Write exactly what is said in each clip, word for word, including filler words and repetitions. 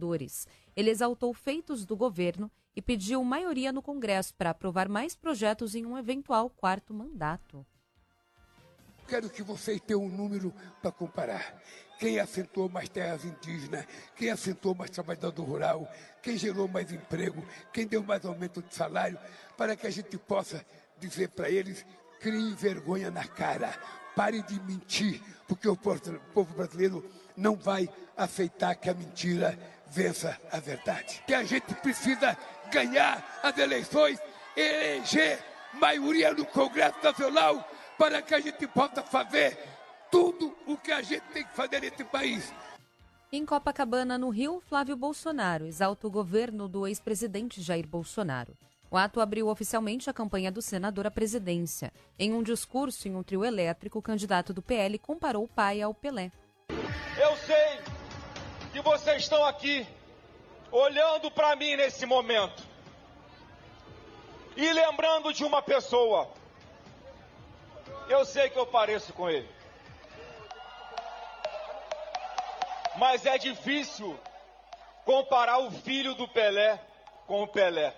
apoiadores. Ele exaltou feitos do governo e pediu maioria no Congresso para aprovar mais projetos em um eventual quarto mandato. Quero que vocês tenham um número para comparar. Quem assentou mais terras indígenas, quem assentou mais trabalhador rural, quem gerou mais emprego, quem deu mais aumento de salário, para que a gente possa dizer para eles: criem vergonha na cara, pare de mentir, porque o povo brasileiro não vai aceitar que a mentira vença a verdade. Que a gente precisa ganhar as eleições, eleger maioria no Congresso Nacional, para que a gente possa fazer tudo o que a gente tem que fazer nesse país. Em Copacabana, no Rio, Flávio Bolsonaro exalta o governo do ex-presidente Jair Bolsonaro. O ato abriu oficialmente a campanha do senador à presidência. Em um discurso em um trio elétrico, o candidato do P L comparou o pai ao Pelé. Eu sei que vocês estão aqui olhando para mim nesse momento e lembrando de uma pessoa. Eu sei que eu pareço com ele. Mas é difícil comparar o filho do Pelé com o Pelé.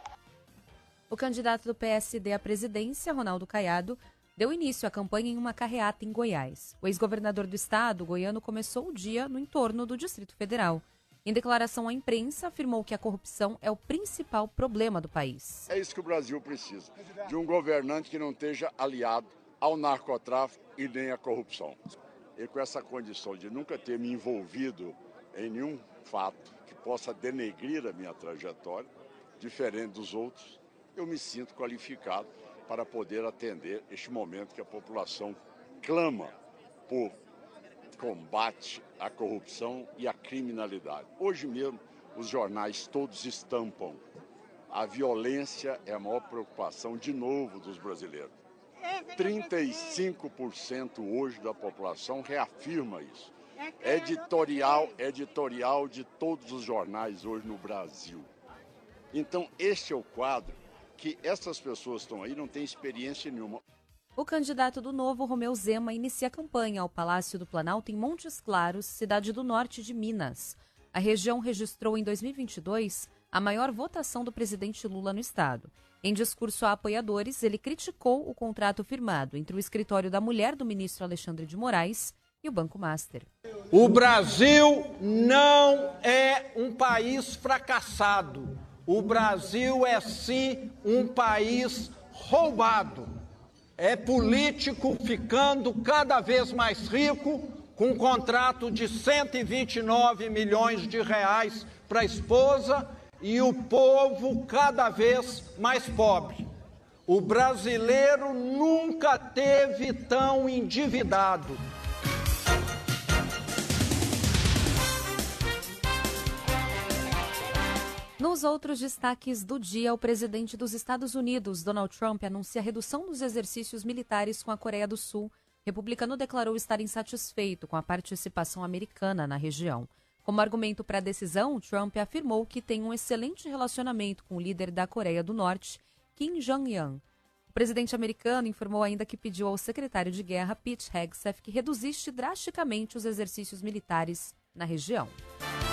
O candidato do P S D à presidência, Ronaldo Caiado, deu início à campanha em uma carreata em Goiás. O ex-governador do estado, goiano, começou o dia no entorno do Distrito Federal. Em declaração à imprensa, afirmou que a corrupção é o principal problema do país. É isso que o Brasil precisa, de um governante que não esteja aliado ao narcotráfico e nem à corrupção. E com essa condição de nunca ter me envolvido em nenhum fato que possa denegrir a minha trajetória, diferente dos outros, eu me sinto qualificado para poder atender este momento que a população clama por combate à corrupção e à criminalidade. Hoje mesmo, os jornais todos estampam: a violência é a maior preocupação, de novo, dos brasileiros. trinta e cinco por cento hoje da população reafirma isso. Editorial, editorial de todos os jornais hoje no Brasil. Então, este é o quadro que essas pessoas estão aí, não têm experiência nenhuma. O candidato do Novo, Romeu Zema, inicia a campanha ao Palácio do Planalto em Montes Claros, cidade do norte de Minas. A região registrou em dois mil e vinte e dois a maior votação do presidente Lula no estado. Em discurso a apoiadores, ele criticou o contrato firmado entre o escritório da mulher do ministro Alexandre de Moraes e o Banco Master. O Brasil não é um país fracassado. O Brasil é, sim, um país roubado. É político ficando cada vez mais rico, com um contrato de cento e vinte e nove milhões de reais para a esposa, e o povo cada vez mais pobre. O brasileiro nunca teve tão endividado. Nos outros destaques do dia, o presidente dos Estados Unidos, Donald Trump, anuncia a redução dos exercícios militares com a Coreia do Sul. O republicano declarou estar insatisfeito com a participação americana na região. Como argumento para a decisão, Trump afirmou que tem um excelente relacionamento com o líder da Coreia do Norte, Kim Jong-un. O presidente americano informou ainda que pediu ao secretário de guerra, Pete Hegseth, que reduzisse drasticamente os exercícios militares na região.